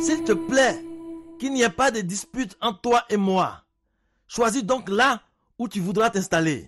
S'il te plaît, qu'il n'y ait pas de dispute entre toi et moi. Choisis donc là où tu voudras t'installer.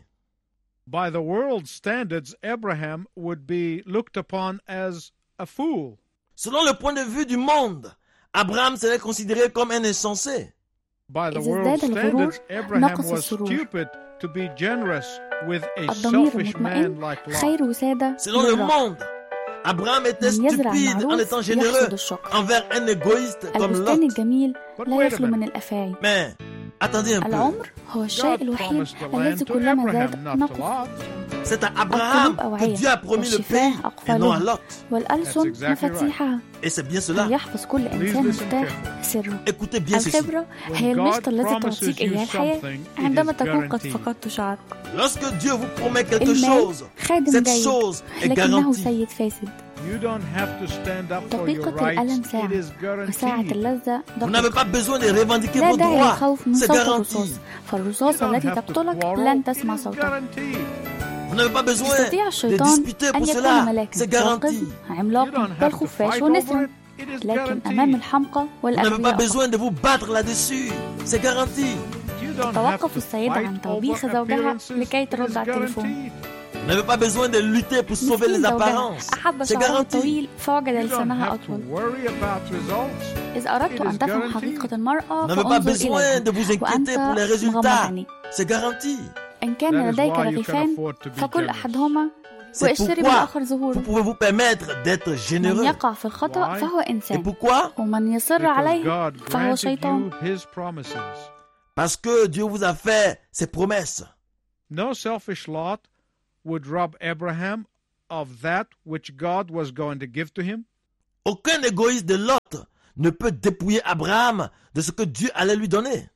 By the world's standards, Abraham would be looked upon as a fool. Selon le point de vue du monde, Abraham serait considéré comme un insensé. By the إذا world's ازداد الغرور standards, Abraham نقص was السرور. stupid to be generous with a الضمير selfish man المطمئن like Lot. خير وسادة Selon le للراحة. monde, Abraham était من يزرع stupide en المعروف étant يحصد généreux الشكر. envers un égoïste comme البستان Lot. الجميل But لا wait a يخلو من minute. الأفاعي. Mais, attendez un peu. العمر هو الشيء God الوحيد promised the الذي land to كلما زاد Abraham, not to نقص. Lot. C'est à Abraham القلوب que أوعية Dieu a promis le والشفاه pays et non à أقفالها Lot. والألسن That's exactly مفاتيحها. Et c'est bien cela. يحفظ كل إنسان listen مفتاح carefully. سره. Écoutez bien ceci. الخبرة When هي God المشط الذي promises تعطيك you إياه الحياة something, it عندما is تكون قد guaranteed. فقدت شعرك. Lorsque Dieu vous promet quelque المال chose, خادم cette جيد chose est لكنه garantie. سيد فاسد. You don't have to stand up for your دقيقة الألم rights. It ساعة is وساعة guaranteed. اللذة Vous n'avez دقيقة. pas besoin de revendiquer لا vos داعي droits. للخوف من C'est صوت garanti. الرصاص، You فالرصاصة don't التي have to تقتلك quarrel. لن تسمع It is صوتها. guaranteed. Vous n'avez pas besoin يستطيع de الشيطان disputer أن pour يكون cela. ملاكا C'est garanti. ينقذ You عملاقا don't بل have to خفاش fight over ونسر، it. It is لكن أمام guaranteed. الحمقى Vous n'avez pas والأغبياء besoin de vous battre là-dessus. C'est garanti. You don't have توقف to السيدة عن fight توبيخ over زوجها appearances. لكي It ترد is على التليفون. guaranteed. Vous n'avez pas besoin de lutter pour sauver مسكين les زوجها apparences. أحب C'est شعرها garanti. الطويل فوجد You don't لسانها have to أطول. worry about results. إذا أردت It is أن تفهم guaranteed. حقيقة المرأة Vous n'avez pas فانظر besoin إليها de vous وأنت inquiéter pour les مغمض résultats. عينيك. C'est garanti. إن That كان is لديك why you can رغيفان afford to be فكل generous. أحدهما C'est واشتري pourquoi بالآخر vous زهورا. pouvez vous permettre d'être من généreux. يقع في الخطأ Why? فهو Et إنسان، pourquoi? ومن يصر Because عليه God فهو granted شيطان. you His promises. Parce que Dieu vous a fait ses promesses. No selfish Lot would rob Abraham of that which God was going to give to him. Aucun égoïste de Lot ne peut dépouiller Abraham de ce que Dieu allait lui donner.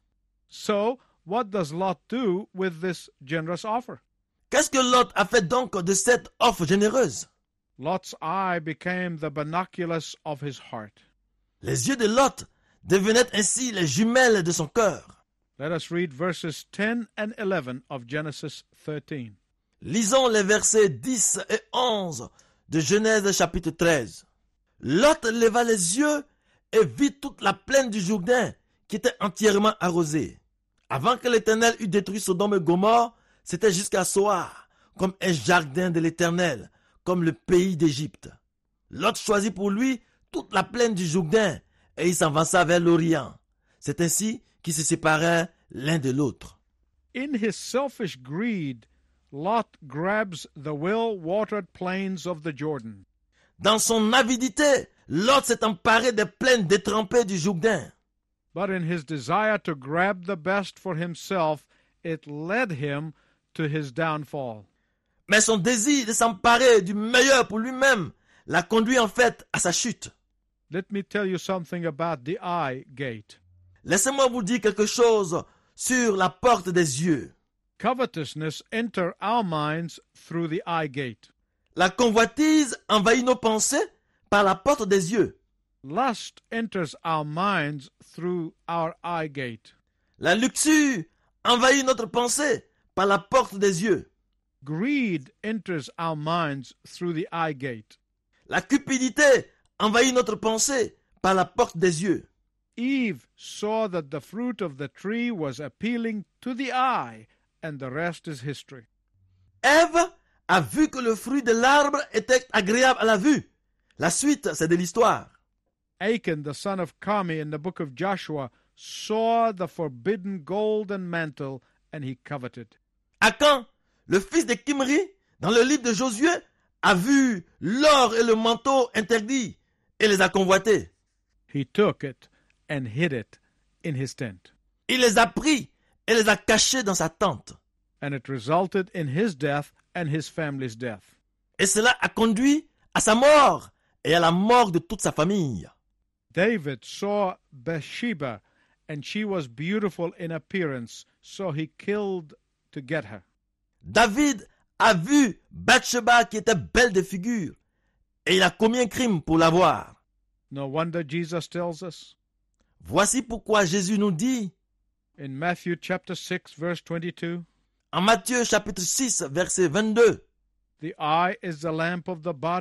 So, what does Lot do with this generous offer? Qu'est-ce que Lot a fait donc de cette offre généreuse? Lot's eye became the binoculars of his heart. Les yeux de Lot devenaient ainsi les jumelles de son cœur. Let us read verses 10 and 11 of Genesis 13. Lisons les versets 10 et 11 de Genèse chapitre 13. Lot leva les yeux et vit toute la plaine du Jourdain qui était entièrement arrosée. Avant que l'Éternel eût détruit Sodome et Gomorrhe, c'était jusqu'à Soar, comme un jardin de l'Éternel, comme le pays d'Égypte. Lot choisit pour lui toute la plaine du Jourdain et il s'avança vers l'Orient. C'est ainsi qu'ils se séparèrent l'un de l'autre. In his selfish greed, Lot grabs the well-watered plains of the Jordan. Dans son avidité, Lot s'est emparé des plaines détrempées du Jourdain. But in his desire to grab the best for himself, it led him to his downfall. Mais son désir de s'emparer du meilleur pour lui-même l'a conduit en fait à sa chute. Let me tell you something about the eye gate. Laissez-moi vous dire quelque chose sur la porte des yeux. Covetousness enters our minds through the eye gate. La convoitise envahit nos pensées par la porte des yeux. Lust enters our minds through our eye gate. La luxure envahit notre pensée par la porte des yeux. Greed enters our minds through the eye gate. La cupidité envahit notre pensée par la porte des yeux. Eve saw that the fruit of the tree was appealing to the eye, and the rest is history. Ève a vu que le fruit de l'arbre était agréable à la vue. La suite, c'est de l'histoire. Achan, the son of Carmi, in the book of Joshua, saw the forbidden golden mantle, and he coveted. Akan, le fils de Kimri, dans le livre de Josué, a vu l'or et le manteau interdits et les a convoités. He took it and hid it in his tent. Il les a pris et les a cachés dans sa tente. And it resulted in his death and his family's death. Et cela a conduit à sa mort et à la mort de toute sa famille. David saw Bathsheba, and she was beautiful in appearance, so he killed to get her. David a vu Bathsheba qui était belle de figure et il a commis un crime pour l'avoir. No wonder Jesus tells us Voici pourquoi Jésus nous dit in Matthew chapter 6, verse 22, en Matthieu chapitre 6 verset 22, the eye is the lamp of the body.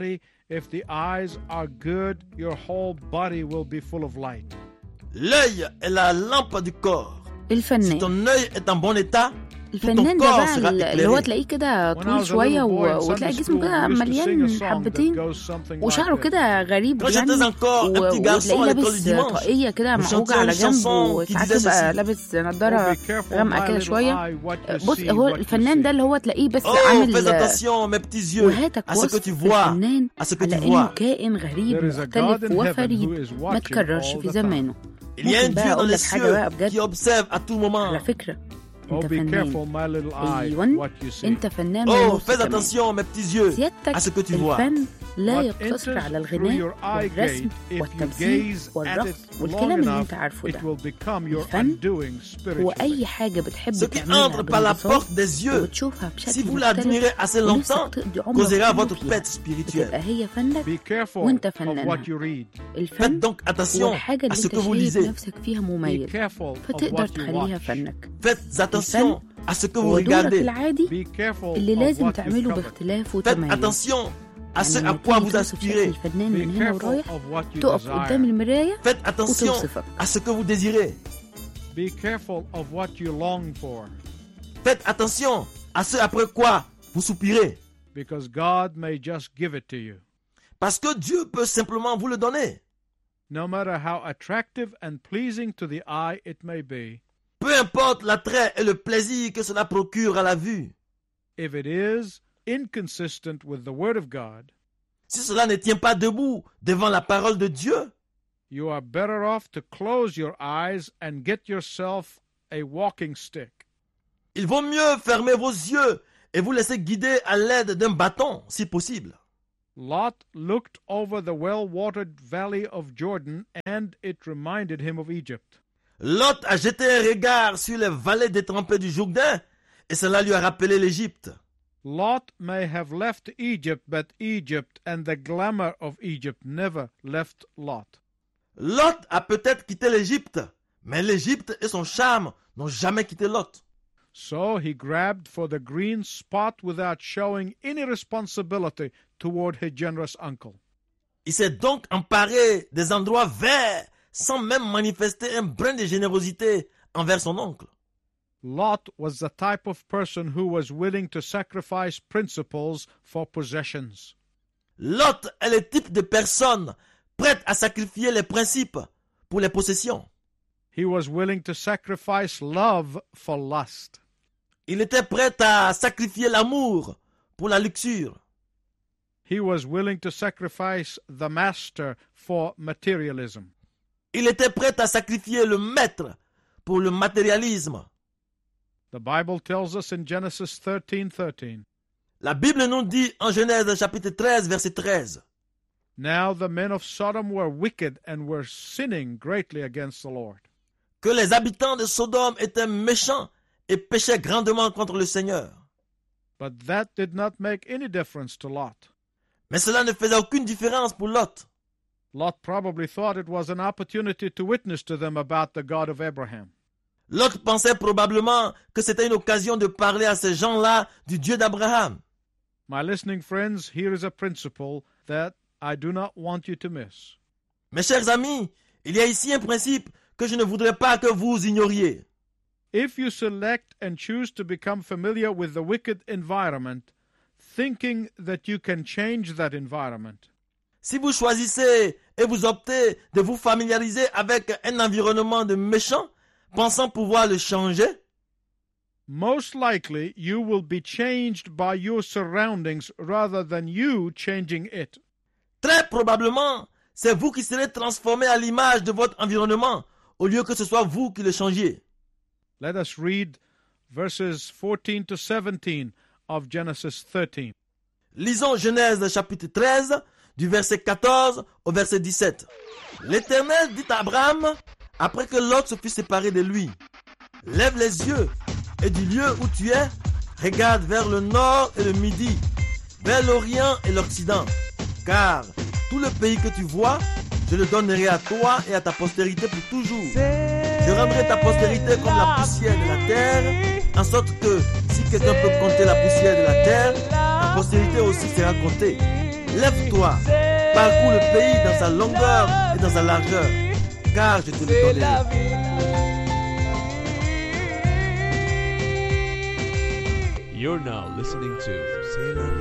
If the eyes are good, your whole body will be full of light. L'œil est la lampe du corps. Si الفنان ton œil est en bon état, tout ton الفنان ده corps بقى sera اللي هو éclairé. تلاقيه كده When I طويل was a شوية little boy in وتلاقي Sunday جسمه school, كده we used to sing a مليان song that حبتين goes something like وشعره this. كده غريب Quand j'étais يعني encore un petit garçon وتلاقيه à l'école لابس du dimanche, طاقية كده nous معوجة chantions على une جنب chanson qui وساعات disait يبقى ceci. لابس Oh, نضارة be careful, غامقة my كده little شوية. eye, what you بص see, هو what you الفنان ده see. اللي هو تلاقيه بس Oh, fais عامل attention, mes petits yeux, وهاتك à ce que وصف tu vois, الفنان à ce que tu على إنه vois. كائن غريب There is a God مختلف in heaven who وفريد is ما watching تكررش all في the time. زمانه. Il y a un ممكن بقى Dieu dans أقول les لك حاجة بقى cieux بجد qui observe à tout moment. على فكرة Oh, أنت be فنان. careful, my little eye, أيوة what you see. أنت فنان Oh, ونص fais كمان. attention, mes petits yeux, سيادتك à ce que tu vois. الفن لا What يقتصر enters على through الغناء your eye والرسم gate, if you والتمثيل gaze at والرقص it long والكلام اللي enough, انت عارفه it ده. will become your الفن undoing هو spiritually. أي حاجة بتحب Ce qui تعملها entre par la بانبساط porte des yeux, وبتشوفها si بشكل vous l'admirez مختلف assez ونفسك longtemps, تقضي عمرك causera كله votre فيها pète spirituelle. بتبقى هي فنك Be careful وانت of what فنانها. you read. Faites الفن donc هو attention الحاجة à اللي ce انت que vous شايف lisez. نفسك فيها Be مميز careful of فتقدر what you تخليها watch. فنك. Faites attention à ce que vous هو دورك regardez. العادي Be careful اللي of لازم what you تعمله cover. باختلاف Faites وتميز. attention à ce يعني à لما quoi تيجي vous توصف شكل aspirez. الفنان Be من هنا careful ورايح of what you تقف قدام desire. المراية Faites attention وتوصفك. à ce que vous désirez. Be careful of what you long for, Faites attention à ce après quoi vous soupirez. because God may just give it to you. Parce que Dieu peut simplement vous le donner. No matter how attractive and pleasing to the eye it may be, Peu importe l'attrait et le plaisir que cela procure à la vue. if it is inconsistent with the Word of God, Si cela ne tient pas debout devant la parole de Dieu, you are better off to close your eyes and get yourself a walking stick. il vaut mieux fermer vos yeux et vous laisser guider à l'aide d'un bâton, si possible. Lot looked over the well-watered valley of Jordan, and it reminded him of Egypt. Lot a jeté un regard sur les vallées détrempées du Jourdain et cela lui a rappelé l'Égypte. Lot may have left Egypt, but Egypt and the glamour of Egypt never left Lot. Lot a peut-être quitté l'Égypte, mais l'Égypte et son charme n'ont jamais quitté Lot. So he grabbed for the green spot without showing any responsibility toward his generous uncle. Il s'est donc emparé des endroits verts sans même manifester un brin de générosité envers son oncle. Lot was the type of person who was willing to sacrifice principles for possessions. Lot est le type de personne prête à sacrifier les principes pour les possessions. He was willing to sacrifice love for lust. Il était prêt à sacrifier l'amour pour la luxure. He was willing to sacrifice the master for materialism. Il était prêt à sacrifier le maître pour le matérialisme. The Bible tells us in Genesis 13:13, La Bible nous dit en Genèse chapitre 13, verset 13. now the men of Sodom were wicked and were sinning greatly against the Lord. Que les habitants de Sodome étaient méchants et péchaient grandement contre le Seigneur. But that did not make any difference to Lot. Mais cela ne faisait aucune différence pour Lot. Lot probably thought it was an opportunity to witness to them about the God of Abraham. Lot pensait probablement que c'était une occasion de parler à ces gens-là du Dieu d'Abraham. My listening friends, here is a principle that I do not want you to miss. Mes chers amis, il y a ici un principe que je ne voudrais pas que vous ignoriez. If you select and choose to become familiar with the wicked environment, thinking that you can change that environment, Si vous choisissez et vous optez de vous familiariser avec un environnement de méchants, pensant pouvoir le changer, most likely you will be changed by your surroundings rather than you changing it. très probablement, c'est vous qui serez transformé à l'image de votre environnement, au lieu que ce soit vous qui le changiez. Let us read verses 14 to 17 of Genesis 13. Lisons Genèse chapitre 13, du verset 14 au verset 17. L'Éternel dit à Abraham, après que Lot se fut séparé de lui, « Lève les yeux, et du lieu où tu es, regarde vers le nord et le midi, vers l'orient et l'occident, car tout le pays que tu vois, je le donnerai à toi et à ta postérité pour toujours. Je rendrai ta postérité comme la poussière de la terre, en sorte que si quelqu'un peut compter la poussière de la terre, ta postérité aussi sera comptée. Lève-toi, parcours le pays dans sa longueur et dans sa largeur, car je te le donnerai. You're now listening to